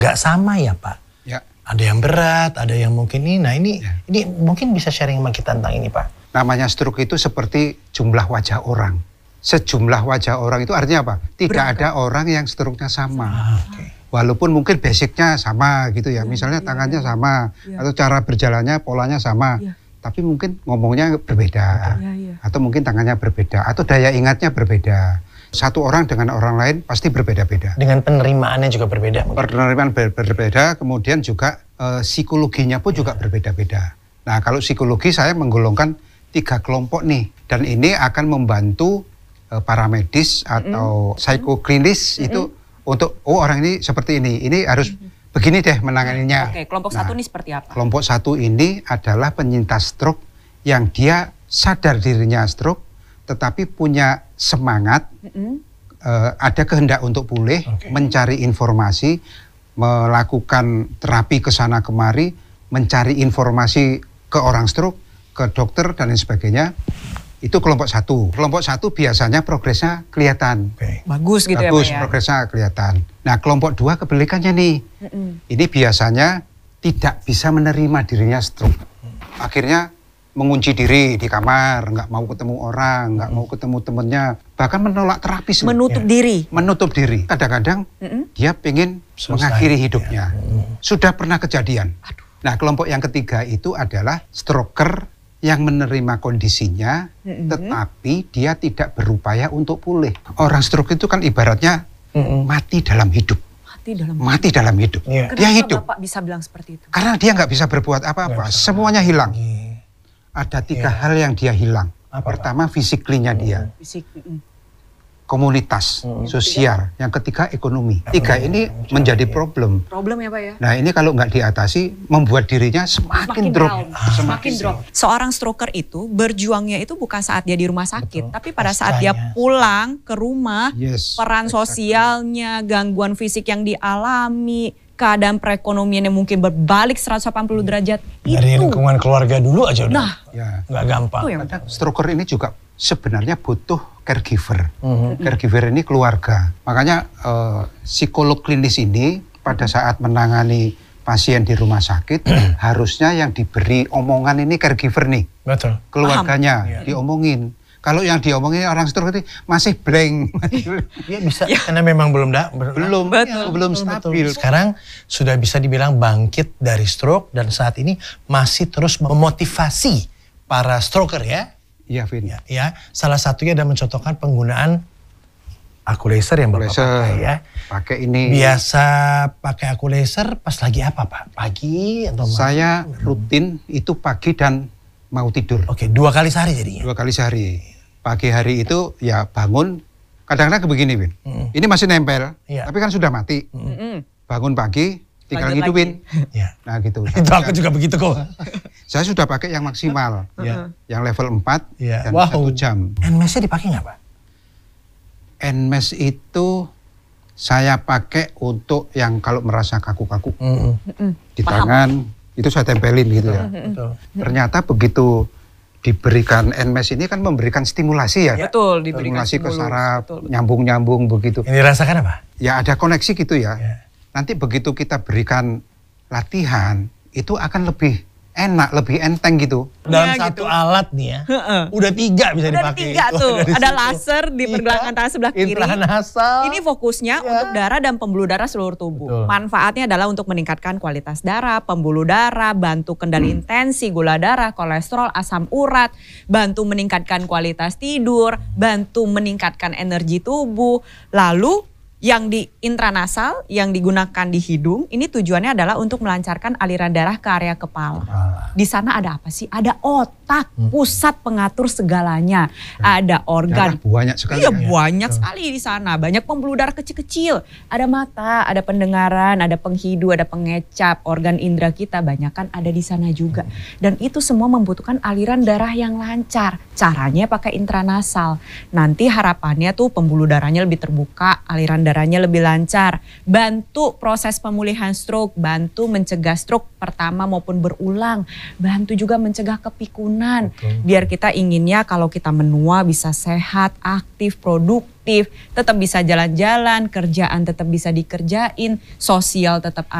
Gak sama ya Pak? Ya. Ada yang berat, ada yang mungkin ini. Nah ini mungkin bisa sharing sama kita tentang ini Pak. Namanya stroke itu seperti jumlah wajah orang. Sejumlah wajah orang itu artinya apa? Tidak ada orang yang stroke-nya sama. Walaupun mungkin basicnya sama gitu ya. Misalnya tangannya sama. Atau cara berjalannya, polanya sama. Tapi mungkin ngomongnya berbeda. Atau mungkin tangannya berbeda. Atau daya ingatnya berbeda. Satu orang dengan orang lain pasti berbeda-beda. Dengan penerimaannya juga berbeda. Penerimaan berbeda, kemudian juga psikologinya pun juga berbeda-beda. Nah kalau psikologi saya menggolongkan 3 kelompok nih. Dan ini akan membantu para medis atau psikoklinis itu untuk, oh orang ini seperti ini harus begini deh menanganinya. Oke, kelompok satu ini seperti apa? Kelompok satu ini adalah penyintas stroke yang dia sadar dirinya stroke, tetapi punya semangat, ada kehendak untuk pulih, mencari informasi, melakukan terapi ke sana kemari, mencari informasi ke orang stroke, ke dokter dan lain sebagainya. Itu kelompok satu. Kelompok satu biasanya progresnya kelihatan. Bagus gitu Bagus, ya Pak ya? progresnya kelihatan. Nah kelompok 2 kebalikannya nih. Ini biasanya tidak bisa menerima dirinya stroke. Akhirnya mengunci diri di kamar, nggak mau ketemu orang, nggak mau ketemu temennya, bahkan menolak terapi. Menutup diri? Menutup diri. Kadang-kadang dia pengen mengakhiri hidupnya. Sudah pernah kejadian. Nah kelompok yang ketiga itu adalah stroker yang menerima kondisinya, tetapi dia tidak berupaya untuk pulih. Orang stroke itu kan ibaratnya mati dalam hidup. Mati dalam hidup. Dia hidup. Bapak bisa bilang seperti itu? Karena dia nggak bisa berbuat apa-apa, semuanya hilang. Ada 3 hal yang dia hilang. Pertama fisiklinya dia. Komunitas, sosial. Yang ketiga ekonomi. 3 ini menjadi problem. Problem ya Pak ya? Nah ini kalau nggak diatasi membuat dirinya semakin drop. Semakin drop. Seorang stroker itu berjuangnya itu bukan saat dia di rumah sakit. Tapi pada saat dia pulang ke rumah, peran sosialnya, gangguan fisik yang dialami, keadaan perekonomian yang mungkin berbalik 180 derajat. Dari lingkungan keluarga dulu aja udah nggak gampang. Stroker ini juga sebenarnya butuh caregiver. Caregiver ini keluarga. Makanya psikolog klinis ini pada saat menangani pasien di rumah sakit harusnya yang diberi omongan ini caregiver nih. Betul. Keluarganya diomongin. Kalau yang diomongin orang stroke itu masih blank. Dia bisa karena memang belum stabil. Sekarang sudah bisa dibilang bangkit dari stroke dan saat ini masih terus memotivasi para stroker ya. Iya, Vin. Ya, salah satunya adalah mencontohkan penggunaan aku laser yang Bapak pakai ya. Pakai ini. Biasa pakai aku laser pas lagi apa Pak? Pagi atau malam? Saya rutin itu pagi dan mau tidur. Oke, 2 kali sehari jadinya? 2 kali sehari. Pagi hari itu ya bangun, kadang-kadang begini Win. Ini masih nempel, tapi kan sudah mati. Bangun pagi, tinggal ngidupin. Nah gitu. Itu aku juga begitu kok. Saya sudah pakai yang maksimal, yang level 4 dan 1 jam. NMES-nya dipakai nggak Pak? NMES itu saya pakai untuk yang kalau merasa kaku-kaku. Di tangan, itu saya tempelin gitu ya. Ternyata begitu diberikan NMES ini kan memberikan stimulasi ya. Betul, diberikan stimulasi ke saraf, nyambung-nyambung begitu. Ini dirasakan apa? Ya ada koneksi gitu ya. Nanti begitu kita berikan latihan, itu akan lebih enak, lebih enteng gitu. Dalam satu alat nih ya, udah 3 bisa dipakai. Udah 3 tuh, ada laser di pergelangan tangan sebelah kiri. Intranasal. Ini fokusnya untuk darah dan pembuluh darah seluruh tubuh. Manfaatnya adalah untuk meningkatkan kualitas darah, pembuluh darah, bantu kendali tensi, gula darah, kolesterol, asam urat, bantu meningkatkan kualitas tidur, bantu meningkatkan energi tubuh. Lalu yang di intranasal, yang digunakan di hidung, ini tujuannya adalah untuk melancarkan aliran darah ke area kepala. Di sana ada apa sih? Ada otak, pusat pengatur segalanya. Ada organ. Banyak sekali. Iya, banyak sekali di sana. Banyak pembuluh darah kecil-kecil. Ada mata, ada pendengaran, ada penghidu, ada pengecap. Organ indera kita banyak kan ada di sana juga. Dan itu semua membutuhkan aliran darah yang lancar. Caranya pakai intranasal. Nanti harapannya tuh pembuluh darahnya lebih terbuka, aliran darah darahnya lebih lancar, bantu proses pemulihan stroke, bantu mencegah stroke pertama maupun berulang, bantu juga mencegah kepikunan. Biar kita inginnya kalau kita menua bisa sehat, aktif, produktif, tetap bisa jalan-jalan, kerjaan tetap bisa dikerjain, sosial tetap ada.